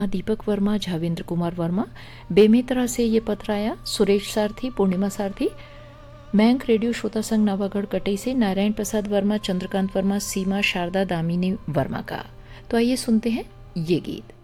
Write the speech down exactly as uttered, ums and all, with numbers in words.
दीपक वर्मा, झावेंद्र कुमार वर्मा, बेमेतरा से ये पत्र आया, सुरेश सारथी, पूर्णिमा सारथी, मयंक रेडियो श्रोता संघ नवागढ़ कटई से नारायण प्रसाद वर्मा, चंद्रकांत वर्मा, सीमा शारदा दामिनी वर्मा का। तो आइए सुनते हैं ये गीत।